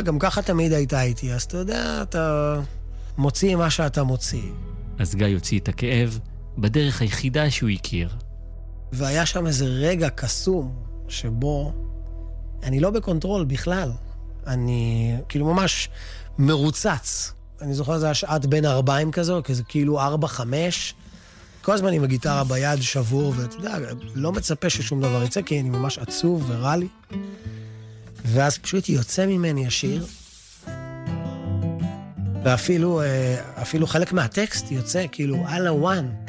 גם ככה תמיד הייתה איתי, אז אתה יודע, אתה מוציא מה שאתה מוציא. אז גיא יוציא את הכאב בדרך היחידה שהוא הכיר. והיה שם איזה רגע קסום, שבו אני לא בקונטרול בכלל. אני כאילו ממש מרוצץ. אני זוכר, זה היה שעת בין 40 כזו, כזה כאילו 4-5. כל הזמן עם הגיטרה ביד שבור, ואתה יודע, לא מצפה ששום דבר יצא, כי אני ממש עצוב ורע לי. ואז פשוט יוצא ממני השיר, ואפילו חלק מהטקסט יוצא כאילו על הוואן.